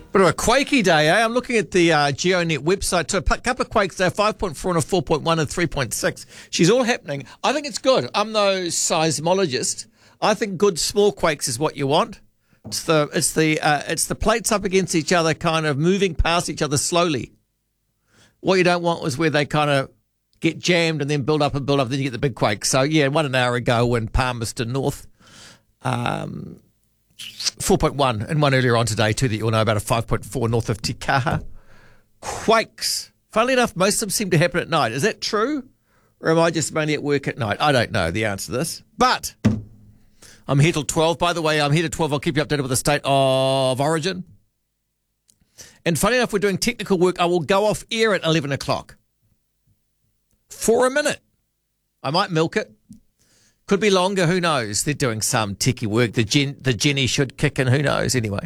Bit of a quakey day, eh? I'm looking at the GeoNet website. So a couple of quakes there, 5.4 and a 4.1 and 3.6. She's all happening. I think it's good. I'm no seismologist. I think good small quakes is what you want. It's the plates up against each other, kind of moving past each other slowly. What you don't want was where they kind of get jammed and then build up, then you get the big quake. So yeah, 1 hour ago in Palmerston North. 4.1 and one earlier on today too that you'll know about, a 5.4 north of Te Kaha. Quakes. Funnily enough, most of them seem to happen at night. Is that true? Or am I just mainly at work at night? I don't know the answer to this. But I'm here till 12. By the way, I'm here till 12. I'll keep you updated with the state of origin. And funny enough, we're doing technical work. I will go off air at 11 o'clock. For a minute. I might milk it. Could be longer, who knows? They're doing some techie work. The Jenny should kick in, who knows? Anyway.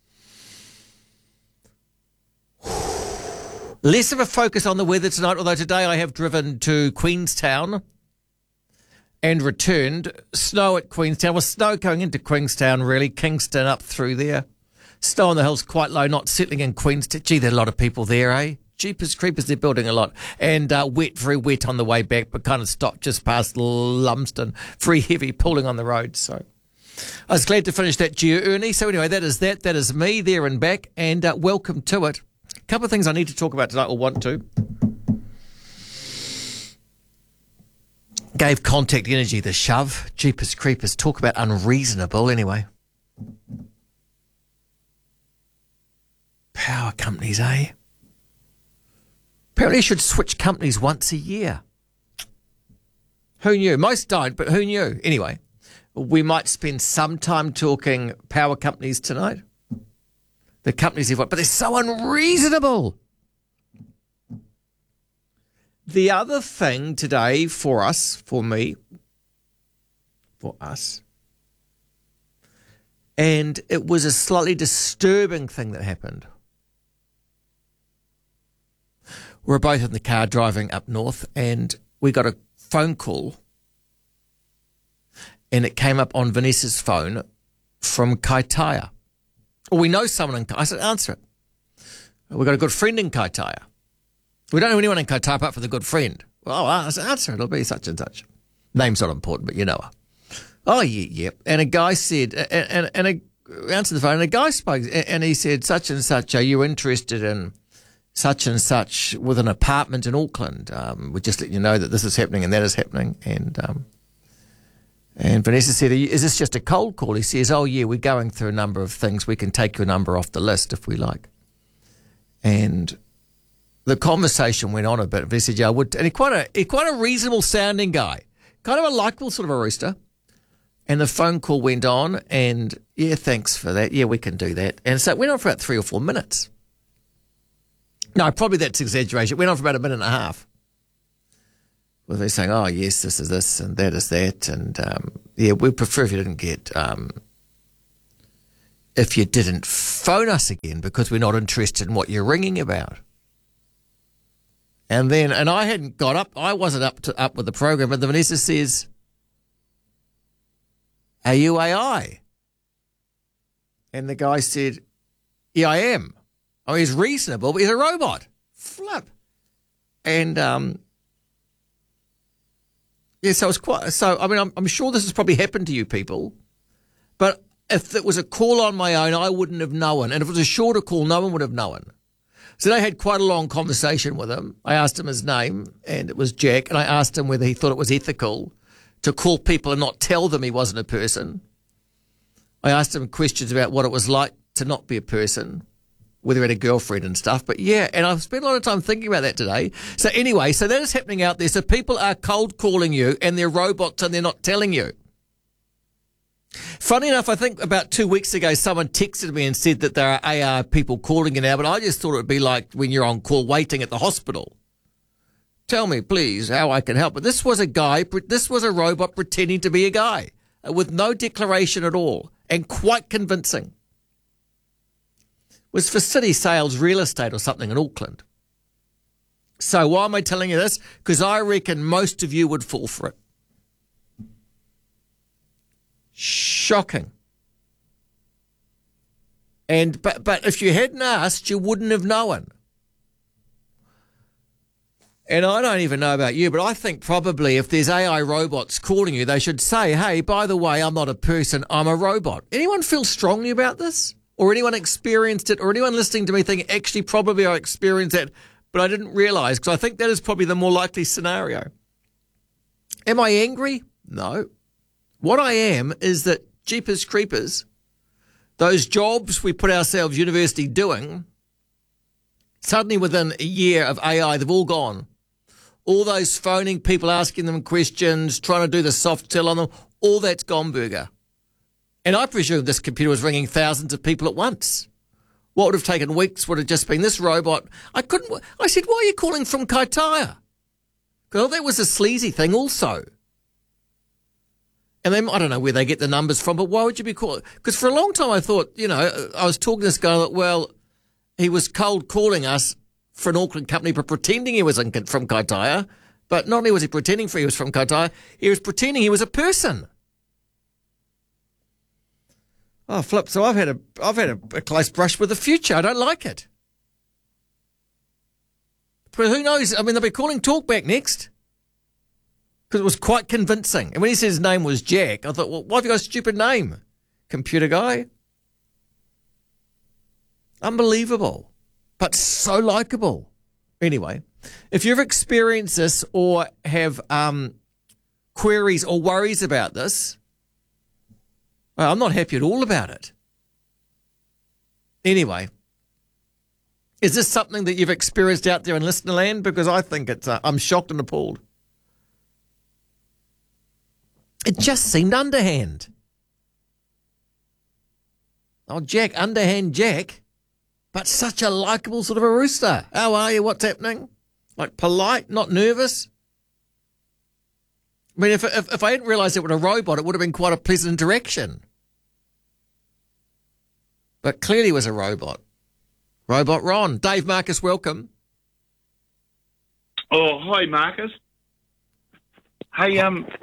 Less of a focus on the weather tonight, although today I have driven to Queenstown and returned. Snow at Queenstown. Well, snow going into Queenstown, really. Kingston up through there. Snow on the hills quite low, not settling in Queenstown. Gee, there are a lot of people there, eh? Jeepers creepers, they're building a lot. And wet, very wet on the way back, but kind of stopped just past Lumsden. Very heavy, pulling on the road. So I was glad to finish that Geo Ernie. So anyway, that is that. That is me there and back. And welcome to it. A couple of things I need to talk about tonight, or want to. Gave Contact Energy the shove. Jeepers creepers, talk about unreasonable. Anyway. Power companies, eh? Apparently you should switch companies once a year. Who knew? Most don't, but who knew? Anyway, we might spend some time talking power companies tonight. The companies have what, but they're so unreasonable. The other thing today for us, for me, for us, and it was a slightly disturbing thing that happened. We're both in the car driving up north, and we got a phone call, and it came up on Vanessa's phone from Kaitaia. Well, we know someone in Kaitaia. I said, answer it. We've got a good friend in Kaitaia. We don't know anyone in Kaitaia apart from the good friend. Well, I said, answer it. It'll be such and such. Name's not important, but you know her. Oh, yeah, yep. And a guy said, and I answered the phone, and a guy spoke, and he said, such and such, are you interested in such and such with an apartment in Auckland? We're just letting you know that this is happening and that is happening. And Vanessa said, is this just a cold call? He says, oh, yeah, we're going through a number of things. We can take your number off the list if we like. And the conversation went on a bit. He said, yeah, I would. And he's quite a reasonable sounding guy, kind of a likable sort of a rooster. And the phone call went on, and yeah, thanks for that. Yeah, we can do that. And so it went on for about 3 or 4 minutes. No, probably that's exaggeration. It went on for about a minute and a half. With me saying, oh, yes, this is this and that is that. And, yeah, we'd prefer if you didn't phone us again because we're not interested in what you're ringing about. And I hadn't got up. I wasn't up with the program. But the Vanessa says, are you AI? And the guy said, yeah, I am. Oh, he's reasonable, but he's a robot. Flip. And, yeah, so it's quite, so, I mean, I'm sure this has probably happened to you people, but if it was a call on my own, I wouldn't have known. And if it was a shorter call, no one would have known. So they had quite a long conversation with him. I asked him his name, and it was Jack, and I asked him whether he thought it was ethical to call people and not tell them he wasn't a person. I asked him questions about what it was like to not be a person, whether he had a girlfriend and stuff. But yeah, and I've spent a lot of time thinking about that today. So anyway, so that is happening out there. So people are cold calling you and they're robots and they're not telling you. Funny enough, I think about 2 weeks ago, someone texted me and said that there are AR people calling you now, but I just thought it would be like when you're on call waiting at the hospital. Tell me, please, how I can help. But this was a robot pretending to be a guy with no declaration at all and quite convincing. Was for city sales real estate or something in Auckland. So why am I telling you this? Because I reckon most of you would fall for it. Shocking. But if you hadn't asked, you wouldn't have known. And I don't even know about you, but I think probably if there's AI robots calling you, they should say, hey, by the way, I'm not a person, I'm a robot. Anyone feel strongly about this? Or anyone experienced it? Or anyone listening to me think, actually, probably I experienced it, but I didn't realise? Because I think that is probably the more likely scenario. Am I angry? No. What I am is that, jeepers creepers, those jobs we put ourselves university doing, suddenly within a year of AI, they've all gone. All those phoning people, asking them questions, trying to do the soft sell on them, all that's gone burger. And I presume this computer was ringing thousands of people at once. What would have taken weeks would have just been this robot. I said, why are you calling from Kaitaia? Because that was a sleazy thing also. And then I don't know where they get the numbers from, but why would you be calling? Because for a long time I thought, I was talking to this guy, well, he was cold calling us for an Auckland company, but pretending he was from Kaitaia. But not only was he pretending he was from Kaitaia, he was pretending he was a person. Oh, flip! So I've had a close brush with the future. I don't like it. But who knows? I mean, they'll be calling Talkback next because it was quite convincing. And when he said his name was Jack, I thought, well, why have you got a stupid name, computer guy? Unbelievable. But so likeable. Anyway, if you've experienced this or have queries or worries about this, well, I'm not happy at all about it. Anyway, is this something that you've experienced out there in listener land? Because I think I'm shocked and appalled. It just seemed underhand. Oh, Jack, underhand Jack. But such a likeable sort of a rooster. How are you? What's happening? Like polite, not nervous. I mean, if I hadn't realised it was a robot, it would have been quite a pleasant interaction. But clearly it was a robot. Robot Ron. Dave Marcus, welcome. Oh, hi, Marcus. Hey,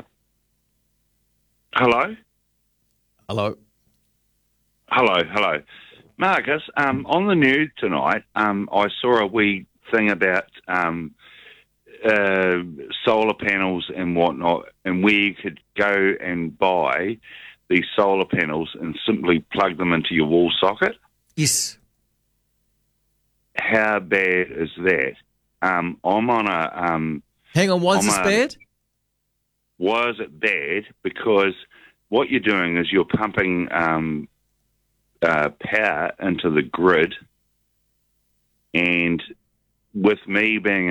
hello? Hello. Marcus, on the news tonight, I saw a wee thing about solar panels and whatnot, and where you could go and buy these solar panels and simply plug them into your wall socket. Yes. How bad is that? I'm on a... Hang on, why is this bad? Why is it bad? Because what you're doing is you're pumping... power into the grid, and with me being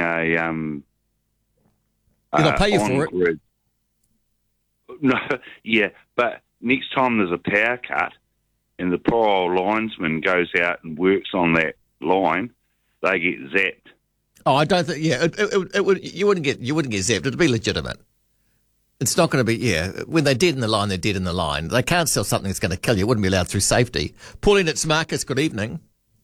they'll pay you for it. Grid, no, yeah, but next time there's a power cut and the poor old linesman goes out and works on that line, they get zapped. Oh, I don't think. Yeah, it would. You wouldn't get zapped. It'd be legitimate. It's not going to be, when they're dead in the line, they're dead in the line. They can't sell something that's going to kill you. It wouldn't be allowed through safety. Pauline, it's Marcus. Good evening.